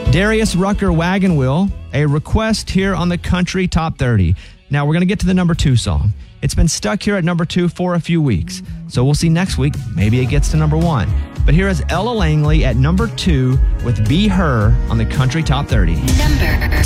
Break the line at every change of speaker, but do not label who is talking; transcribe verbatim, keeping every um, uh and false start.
Darius Rucker, Wagon Wheel, a request here on the Country Top thirty. Now, we're going to get to the number two song. It's been stuck here at number two for a few weeks, so we'll see next week. Maybe it gets to number one. But here is Ella Langley at number two with Be Her on the Country Top thirty.
Number